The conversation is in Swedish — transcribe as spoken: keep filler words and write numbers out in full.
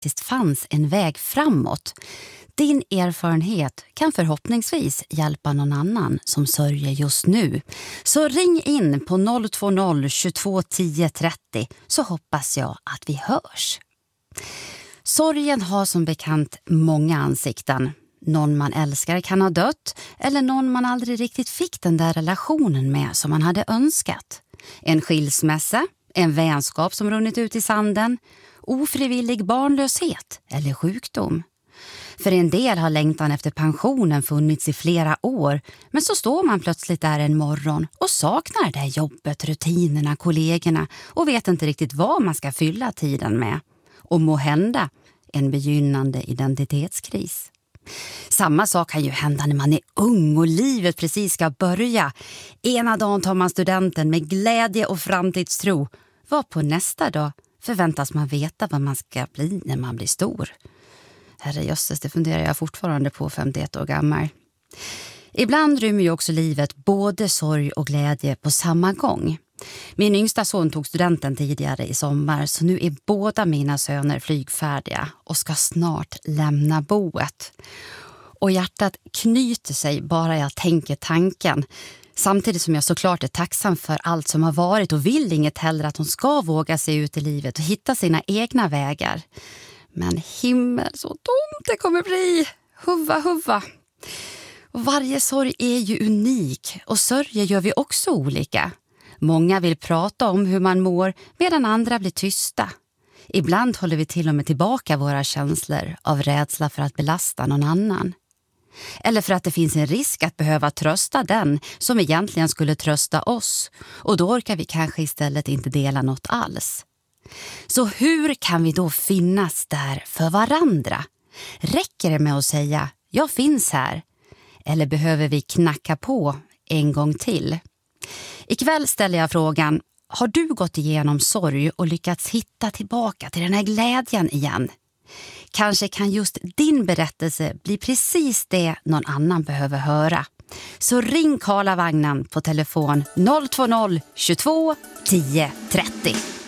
faktiskt fanns en väg framåt. Din erfarenhet kan förhoppningsvis hjälpa någon annan som sörjer just nu. Så ring in på noll två noll tjugotvå tio trettio så hoppas jag att vi hörs. Sorgen har som bekant många ansikten. Någon man älskar kan ha dött eller någon man aldrig riktigt fick den där relationen med som man hade önskat. En skilsmässa, en vänskap som runnit ut i sanden, ofrivillig barnlöshet eller sjukdom. För en del har längtan efter pensionen funnits i flera år, men så står man plötsligt där en morgon och saknar det jobbet, rutinerna, kollegorna och vet inte riktigt vad man ska fylla tiden med. Och må hända en begynnande identitetskris. Samma sak kan ju hända när man är ung och livet precis ska börja. Ena dagen tar man studenten med glädje och framtidstro. Vad på nästa dag förväntas man veta vad man ska bli när man blir stor. Herrejösses, det funderar jag fortfarande på femtioett år gammal. Ibland rymmer ju också livet både sorg och glädje på samma gång. Min yngsta son tog studenten tidigare i sommar så nu är båda mina söner flygfärdiga och ska snart lämna boet. Och hjärtat knyter sig bara jag tänker tanken. Samtidigt som jag såklart är tacksam för allt som har varit och vill inget hellre att hon ska våga sig ut i livet och hitta sina egna vägar. Men himmel så tomt det kommer bli. Huva, huva. Och varje sorg är ju unik och sörjer gör vi också olika. Många vill prata om hur man mår medan andra blir tysta. Ibland håller vi till och med tillbaka våra känslor av rädsla för att belasta någon annan. Eller för att det finns en risk att behöva trösta den som egentligen skulle trösta oss. Och då orkar vi kanske istället inte dela något alls. Så hur kan vi då finnas där för varandra? Räcker det med att säga jag finns här? Eller behöver vi knacka på en gång till? Ikväll ställer jag frågan, har du gått igenom sorg och lyckats hitta tillbaka till den här glädjen igen? Kanske kan just din berättelse bli precis det någon annan behöver höra. Så ring Karlavagnen på telefon noll två noll tjugotvå tio trettio.